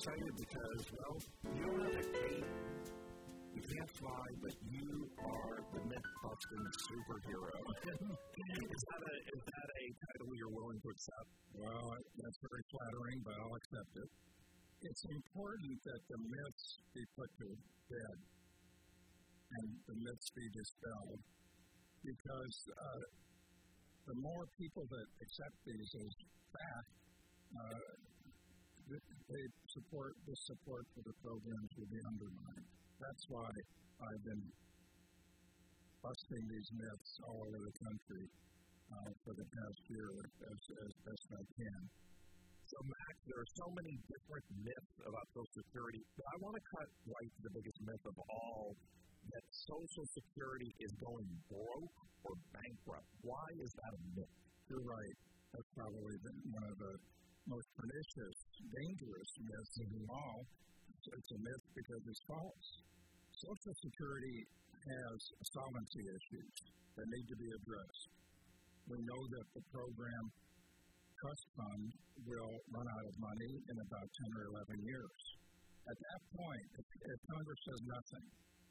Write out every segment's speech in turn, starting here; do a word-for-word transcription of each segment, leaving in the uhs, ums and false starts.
excited because, well, you don't have to pay. You can't fly, but you are the myth-busting superhero. is, that a, is that a title you're willing to accept? Well, that's very flattering, but I'll accept it. It's important that the myths be put to bed and the myths be dispelled, because uh, the more people that accept these as fact, uh, they support, the support for the programs will be undermined. That's why I've been busting these myths all over the country uh, for the past year as, as best I can. So, Max, there are so many different myths about Social Security, but I want to cut right to the biggest myth of all, that Social Security is going broke or bankrupt. Why is that a myth? You're right. That's probably been one of the most pernicious, dangerous myths of them all. It's a myth because it's false. Social Security has solvency issues that need to be addressed. We know that the program trust fund will run out of money in about ten or eleven years. At that point, if, if Congress does nothing,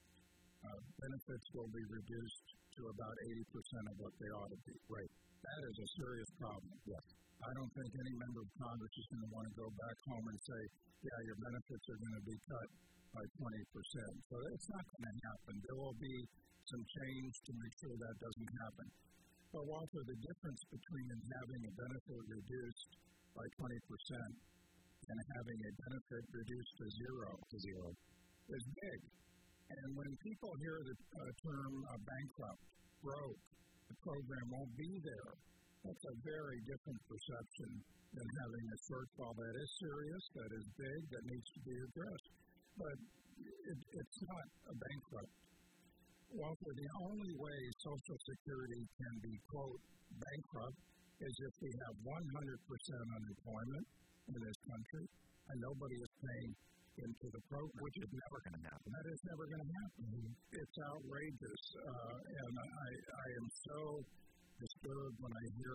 uh, benefits will be reduced to about eighty percent of what they ought to be. Right. That is a serious problem. Yes. I don't think any member of Congress is going to want to go back home and say, yeah, your benefits are going to be cut by twenty percent. So it's not going to happen. There will be some change to make sure that doesn't happen. But Walter, the difference between having a benefit reduced by twenty percent and having a benefit reduced to zero, to zero is big. And when people hear the uh, term uh, bankrupt, broke, the program won't be there, that's a very different perception than having a shortfall that is serious, that is big, that needs to be addressed. But it, it's not a bankrupt. Walter, the only way Social Security can be, quote, bankrupt is if we have one hundred percent unemployment in this country and nobody is paying into the program. Which is never going to happen. That is never going to happen. Mm-hmm. It's outrageous. Uh, and I, I am so disturbed when I hear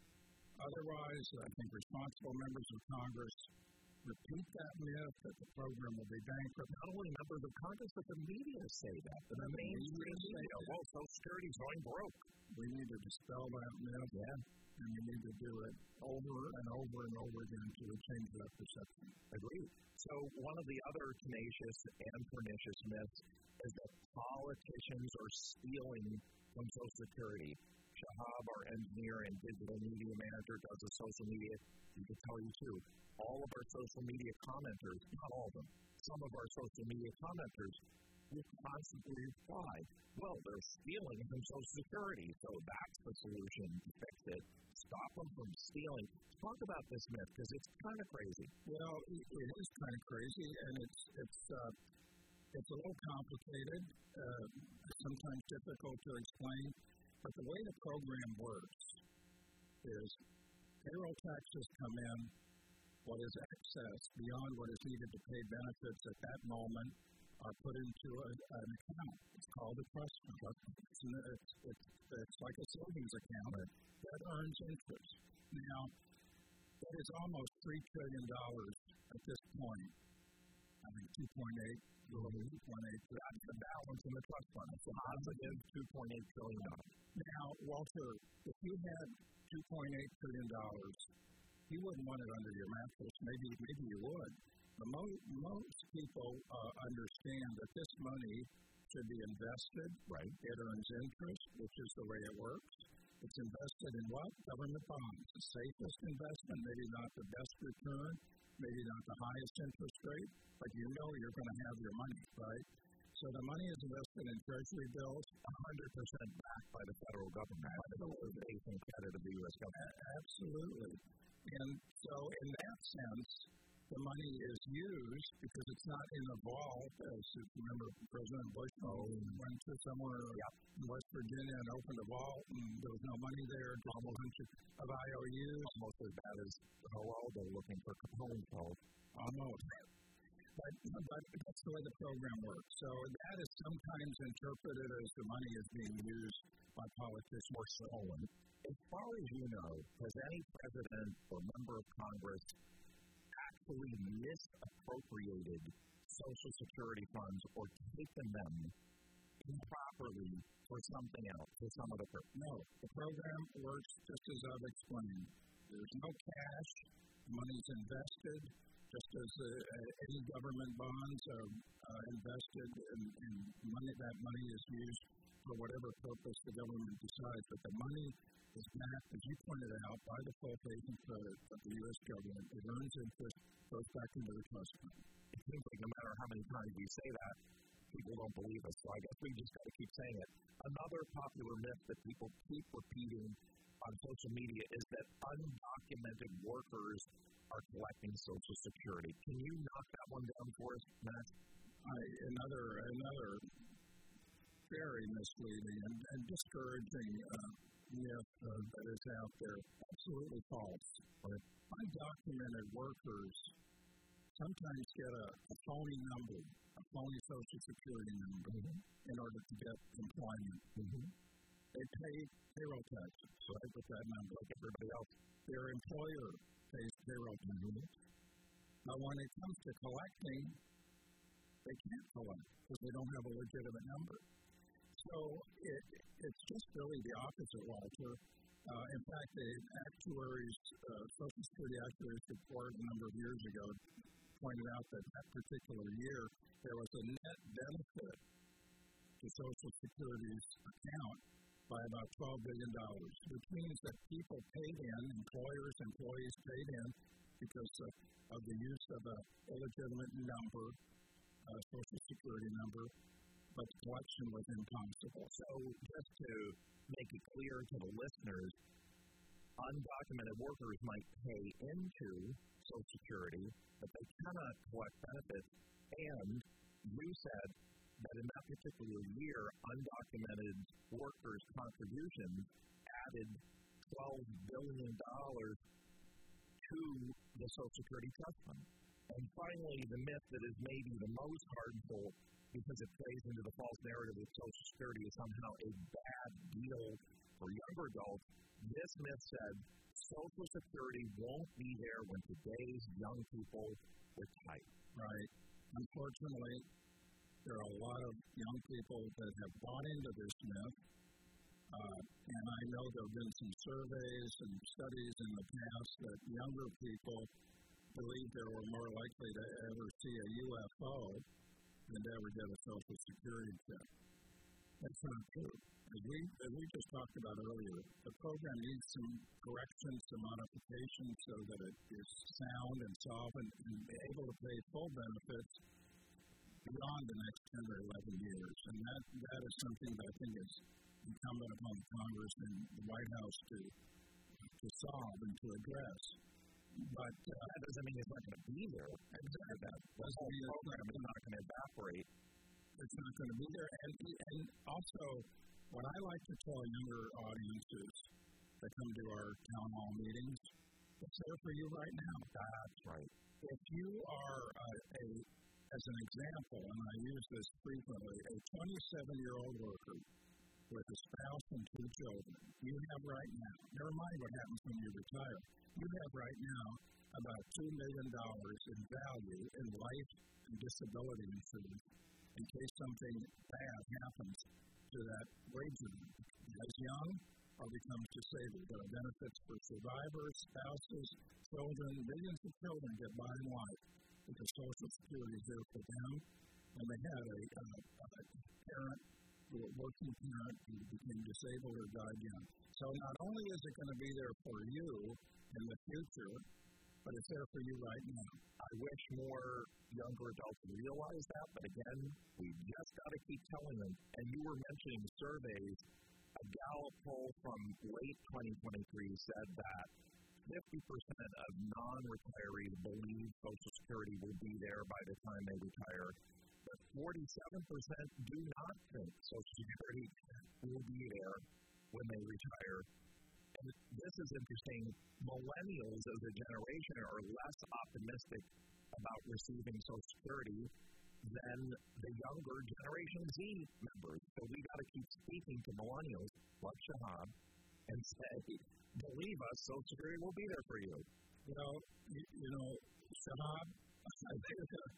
otherwise. I think responsible members of Congress repeat that myth that the program will be bankrupt. Not only members of Congress, but the media say that. The, the mainstream media, well, Social Security is going broke. We need to dispel that myth. Yeah. And we need to do it over and over and over again to change that perception. Agreed. So one of the other tenacious and pernicious myths is that politicians are stealing from Social Security. Shahab, our engineer and digital media manager, does the social media. He can tell you, too, all of our social media commenters, not all of them, some of our social media commenters will constantly reply, well, they're stealing from Social Security, so that's the solution to fix it. Stop them from stealing. Talk about this myth, because it's kind of crazy. Well, it is kind of crazy, and it's it's uh, it's a little complicated, uh, sometimes difficult to explain. But the way the program works is payroll taxes come in, what is excess beyond what is needed to pay benefits at that moment are put into a, an account. It's called a trust fund. It's, it's, it's, it's like a savings account that earns interest. Now, that is almost three trillion dollars at this point. I think two point eight, two point eight. That's the balance in the trust fund. It's a positive two point eight trillion dollars. Now, Walter, if you had two point eight trillion dollars, you wouldn't want it under your mattress. Maybe, maybe you would. But most, most people uh, understand that this money should be invested. Right. It earns interest, which is the way it works. It's invested in what? Government bonds. The safest investment, maybe not the best return, maybe not the highest interest rate, but you know you're going to have your money, right? So the money is invested in Treasury bills, one hundred percent backed by the federal government, by the faith and credit of the U S government. Absolutely. And so in that sense, the money is used because it's not in a vault, as you remember President Bush oh, went to somewhere yep. in West Virginia and opened a vault, and there was no money there, just a bunch of I O Us. Almost as bad as Geraldo looking for Capone's vault. Almost. But, but that's the way the program works. So that is sometimes interpreted as the money is being used by politicians or stolen. As far as you know, has any president or member of Congress willfully misappropriated Social Security funds or taken them improperly for something else, for some other purpose. No, the program works just as I've explained. There's no cash, money's invested, just as uh, uh, any government bonds are uh, invested, and, and money, that money is used for whatever purpose the government decides. But the money is backed, as you pointed out, by the full faith and credit of the U S government. It earns interest, goes back into the trust fund. It seems like no matter how many times we say that, people don't believe us, so I guess we just got to keep saying it. Another popular myth that people keep repeating on social media is that undocumented workers are collecting Social Security. Can you knock that one down for us, Matt? I, another, another very misleading and, and discouraging uh, myth uh, that is out there. Absolutely false. But undocumented workers sometimes get a, a phony number, a phony Social Security number, mm-hmm. in order to get employment. Mm-hmm. They pay payroll taxes, right, with that number, like everybody else. Their employer pays payroll taxes. Now, when it comes to collecting, they can't collect because they don't have a legitimate number. So it, it's just really the opposite, Walter. Uh, in fact, the actuaries, uh, Social Security actuaries report a number of years ago pointed out that that particular year there was a net benefit to Social Security's account by about twelve billion dollars, which means that people paid in, employers, employees paid in because of, of the use of an illegitimate number, a Social Security number, but the collection was impossible. So just to make it clear to the listeners, undocumented workers might pay into Social Security, but they cannot collect benefits, and you said that in that particular year, undocumented workers' contributions added twelve billion dollars to the Social Security Trust Fund. And finally, the myth that is maybe the most harmful because it plays into the false narrative that Social Security is somehow a bad deal for younger adults. This myth said Social Security won't be there when today's young people retire. Right. Unfortunately, there are a lot of young people that have bought into this myth, uh, and I know there have been some surveys and studies in the past that younger people believe they were more likely to ever see a U F O than to ever get a Social Security check. That's not true. As we, as we just talked about earlier, the program needs some corrections, some modifications so that it is sound and solvent and able to pay full benefits beyond the next ten or eleven years. And that, that is something that I think is incumbent upon Congress and the White House to, to solve and to address. But uh, that doesn't mean it's not going to be there. Exactly. That doesn't mean the program is not going to evaporate. It's not going to be there. And, and also, what I like to tell younger audiences that come to our town hall meetings, it's there for you right now. That's right. If you are uh, a, as an example, and I use this frequently, a twenty-seven-year-old worker with a spouse and two children, you have right now, never mind what happens when you retire, you have right now about two million dollars in value in life and disability insurance in case something bad happens to that wage earner. As young or becomes disabled. There are benefits for survivors, spouses, children. Millions of children get by in life because Social Security is there for them. And they had a, uh, a parent, a working parent who became disabled or died young. So not only is it going to be there for you in the future, but it's there for you right now. I wish more younger adults realize that, but again, we just got to keep telling them. And you were mentioning surveys. A Gallup poll from late twenty twenty-three said that fifty percent of non-retirees believe Social Security will be there by the time they retire, but forty-seven percent do not think Social Security will be there when they retire. And this is interesting. Millennials as a generation are less optimistic about receiving Social Security than the younger Generation Z members. So we got to keep speaking to millennials like Shahab and say, believe us, Social Security will be there for you. You know, you, you know, Shahab, I think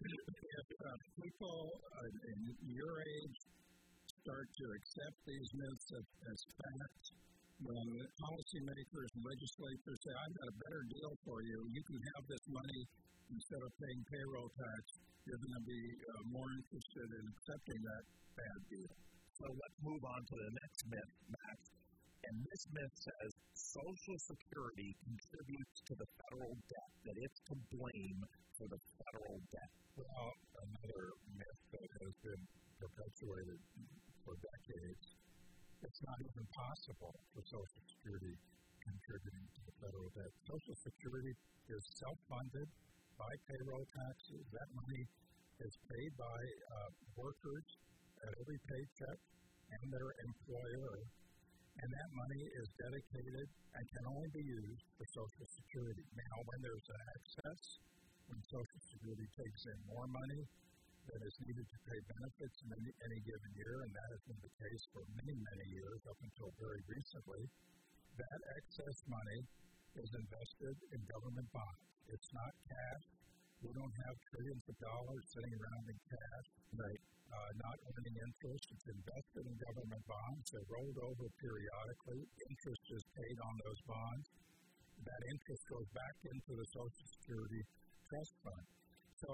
if uh, people uh, in your age start to accept these myths as, as facts, when policymakers and legislators say, I've got a better deal for you, you can have this money instead of paying payroll tax, you're going to be uh, more interested in accepting that bad deal. So let's move on to the next myth, Max. And this myth says Social Security contributes to the federal debt, that it's to blame for the federal debt. Well, another myth that has been perpetuated for decades, it's not even possible for Social Security contributing to the federal debt. Social Security is self-funded by payroll taxes. That money is paid by uh, workers at every paycheck and their employer. And that money is dedicated and can only be used for Social Security. Now, when there's an excess, when Social Security takes in more money than is needed to pay benefits in any, any given year, and that has been the case for many, many years up until very recently, that excess money is invested in government bonds. It's not cash. We don't have trillions of dollars sitting around in cash, right? Uh, not earning interest. It's invested in government bonds. They're rolled over periodically. Interest is paid on those bonds. That interest goes back into the Social Security Trust Fund. So,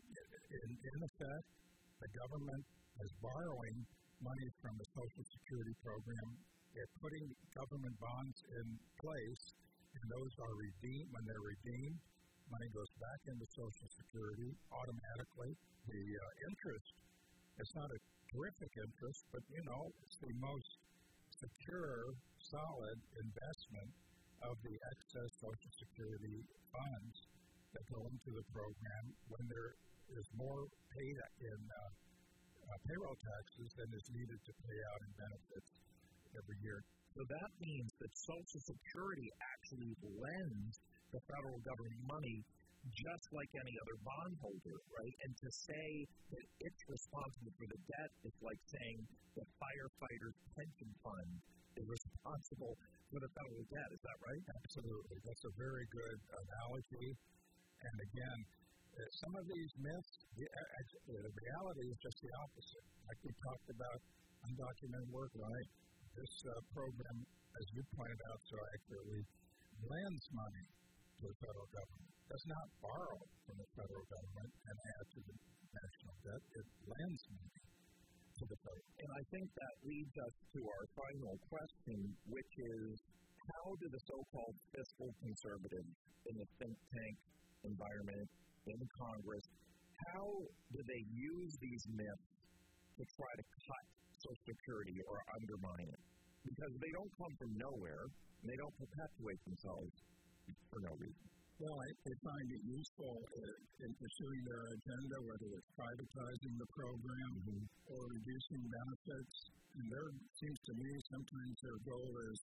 in, in effect, the government is borrowing money from the Social Security program. They're putting government bonds in place, and those are redeemed. When they're redeemed, money goes back into Social Security automatically. The uh, interest, it's not a terrific interest, but, you know, it's the most secure, solid investment of the excess Social Security funds that go into the program when there is more paid in uh, uh, payroll taxes than is needed to pay out in benefits every year. So that means that Social Security actually lends the federal government money just like any other bondholder, right? And to say that it's responsible for the debt is like saying the firefighter's pension fund is responsible for the federal debt. Is that right? Absolutely. That's a very good analogy. And again, some of these myths, the, the reality is just the opposite. Like we talked about undocumented work, right? This uh, program, as you pointed out so accurately, lends money to the federal government. It does not borrow from the federal government and add to the national debt. It lends money to the federal. And I think that leads us to our final question, which is, how do the so-called fiscal conservatives in the think tank environment, in Congress, how do they use these myths to try to cut Social Security or undermine it? Because they don't come from nowhere, and they don't perpetuate themselves for no reason. Well, I, they find it useful uh, in pursuing their agenda, whether it's privatizing the program mm-hmm. or reducing benefits. And there seems to me sometimes their goal is,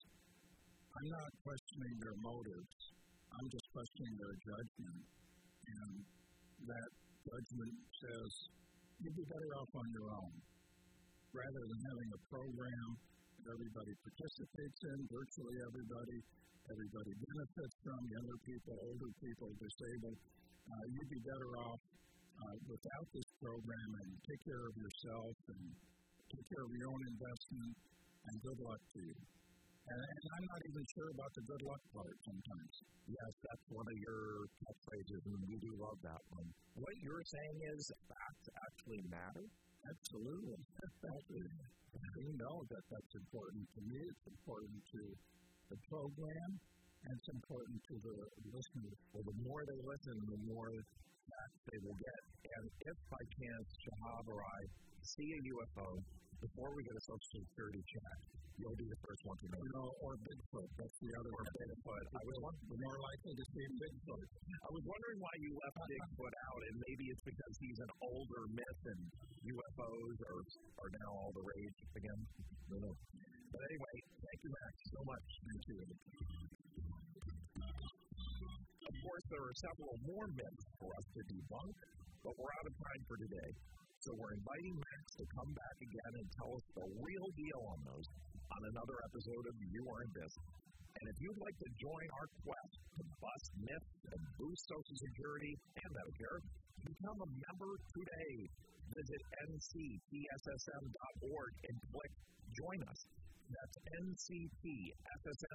I'm not questioning their motives, I'm just questioning their judgment. And that judgment says, you'd be better off on your own. Rather than having a program that everybody participates in, virtually everybody, everybody benefits from, younger people, older people, disabled, uh, you'd be better off uh, without this program and take care of yourself and take care of your own investment, and good luck to you. And, and I'm not even sure about the good luck part sometimes. Yes, that's one of your catchphrases, and we do love that one. What you're saying is facts actually matter? Absolutely. We know that that's important to me. It's important to the program, and it's important to the listeners. Well, the more they listen, the more facts they will get. And if by chance Shahab or I see a U F O before we get a Social Security check, you'll be the first one to know. You know, or Bigfoot. That's the other or Bigfoot. I was wondering, more likely to see Bigfoot. I was wondering why you left Bigfoot out, and maybe it's because he's an older myth and U F Os are, are now all the rage again. I don't know. But anyway, thank you, Max, so much. Thank you. Of course, there are several more myths for us to debunk, but we're out of time for today. So we're inviting Max to come back again and tell us the real deal on those on another episode of You Are in Business. And if you'd like to join our quest to bust myths and boost Social Security and Medicare, become a member today. Visit N C P S S M dot org and click Join Us. That's N C P S S